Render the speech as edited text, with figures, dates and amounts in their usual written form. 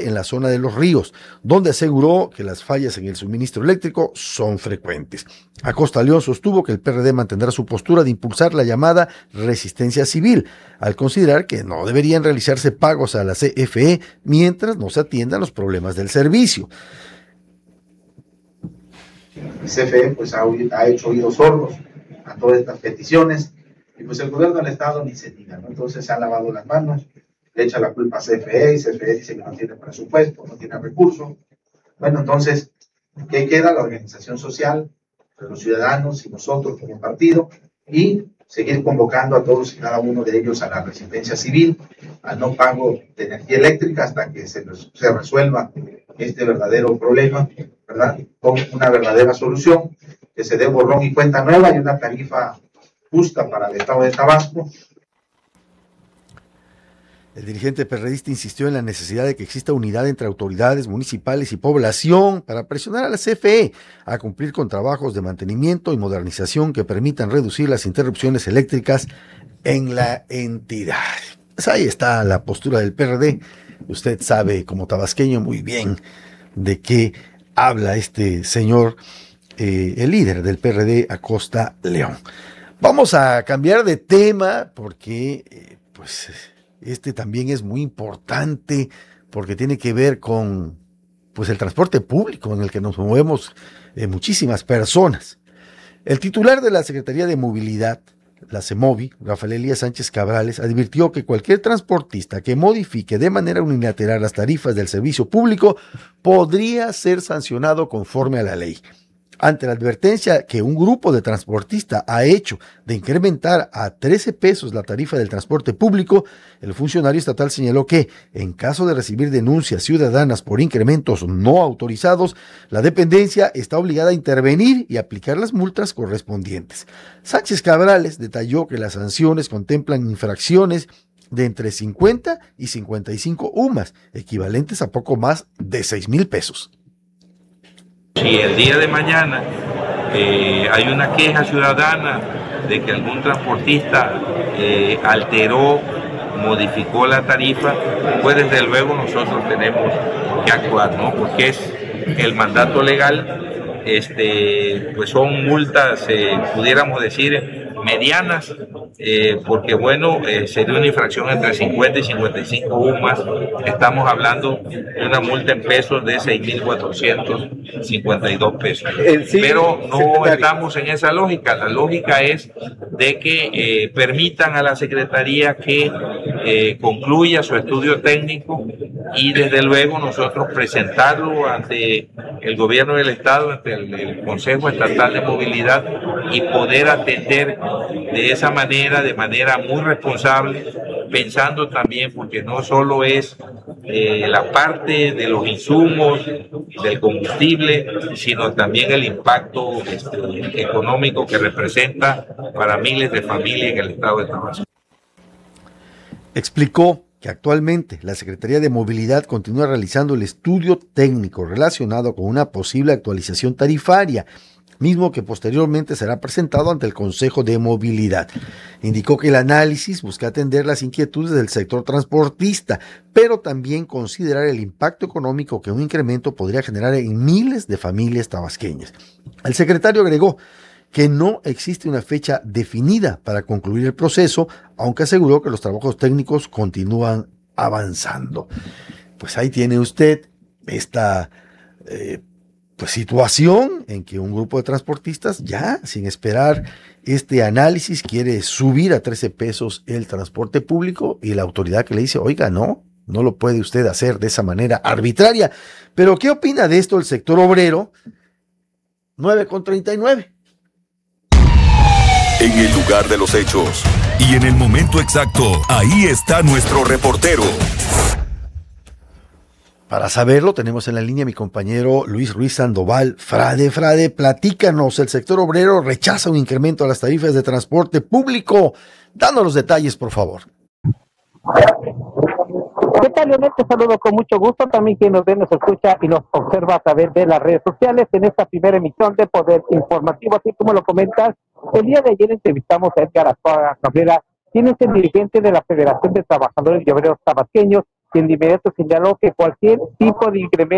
en la zona de Los Ríos, donde aseguró que las fallas en el suministro eléctrico son frecuentes. Acosta León sostuvo que el PRD mantendrá su postura de impulsar la llamada resistencia civil, al considerar que no deberían realizarse pagos a la CFE mientras no se atiendan los problemas del servicio. El CFE pues ha hecho oídos sordos a todas estas peticiones y pues el gobierno del estado ni se diga, ¿no? Entonces se ha lavado las manos, le echa la culpa a CFE y CFE dice que no tiene presupuesto, no tiene recursos. Bueno, entonces, ¿qué queda? La organización social, los ciudadanos y nosotros como partido, y seguir convocando a todos y cada uno de ellos a la resistencia civil, al no pago de energía eléctrica hasta que se resuelva este verdadero problema, ¿verdad? Con una verdadera solución, que se dé borrón y cuenta nueva y una tarifa justa para el estado de Tabasco. El dirigente perredista insistió en la necesidad de que exista unidad entre autoridades municipales y población para presionar a la CFE a cumplir con trabajos de mantenimiento y modernización que permitan reducir las interrupciones eléctricas en la entidad. Pues ahí está la postura del PRD. Usted sabe, como tabasqueño, muy bien de qué habla este señor, el líder del PRD, Acosta León. Vamos a cambiar de tema porque, este también es muy importante porque tiene que ver con el transporte público en el que nos movemos muchísimas personas. El titular de la Secretaría de Movilidad, la CEMOVI, Rafael Elías Sánchez Cabrales, advirtió que cualquier transportista que modifique de manera unilateral las tarifas del servicio público podría ser sancionado conforme a la ley. Ante la advertencia que un grupo de transportistas ha hecho de incrementar a 13 pesos la tarifa del transporte público, el funcionario estatal señaló que, en caso de recibir denuncias ciudadanas por incrementos no autorizados, la dependencia está obligada a intervenir y aplicar las multas correspondientes. Sánchez Cabrales detalló que las sanciones contemplan infracciones de entre 50 y 55 UMAS, equivalentes a poco más de 6,000 pesos. Si el día de mañana hay una queja ciudadana de que algún transportista alteró, modificó la tarifa, pues desde luego nosotros tenemos que actuar, ¿no? Porque es el mandato legal, pues son multas, pudiéramos decir, medianas, porque sería una infracción entre 50 y 55 UMAS. Estamos hablando de una multa en pesos de 6,452 pesos. Sí, pero no estamos en esa lógica. La lógica es de que permitan a la Secretaría que concluya su estudio técnico y desde luego nosotros presentarlo ante el gobierno del estado, ante el Consejo Estatal de Movilidad y poder atender de esa manera, de manera muy responsable, pensando también, porque no solo es la parte de los insumos, del combustible, sino también el impacto económico que representa para miles de familias en el estado de Tabasco. Explicó que actualmente la Secretaría de Movilidad continúa realizando el estudio técnico relacionado con una posible actualización tarifaria, mismo que posteriormente será presentado ante el Consejo de Movilidad. Indicó que el análisis busca atender las inquietudes del sector transportista, pero también considerar el impacto económico que un incremento podría generar en miles de familias tabasqueñas. El secretario agregó que no existe una fecha definida para concluir el proceso, aunque aseguró que los trabajos técnicos continúan avanzando. Pues ahí tiene usted esta situación en que un grupo de transportistas ya, sin esperar este análisis, quiere subir a 13 pesos el transporte público y la autoridad que le dice, oiga, no lo puede usted hacer de esa manera arbitraria. Pero ¿qué opina de esto el sector obrero? 9:39. En el lugar de los hechos y en el momento exacto, ahí está nuestro reportero. Para saberlo, tenemos en la línea a mi compañero Luis Ruiz Sandoval. Frade, platícanos, el sector obrero rechaza un incremento a las tarifas de transporte público. Danos los detalles, por favor. ¿Qué tal, Leonel? Te saludo con mucho gusto. También quien nos ve, nos escucha y nos observa a través de las redes sociales en esta primera emisión de Poder Informativo. Así como lo comentas, el día de ayer entrevistamos a Edgar Azcárraga Cabrera, quien es el dirigente de la Federación de Trabajadores y Obreros Tabasqueños, quien de inmediato señaló que cualquier tipo de incremento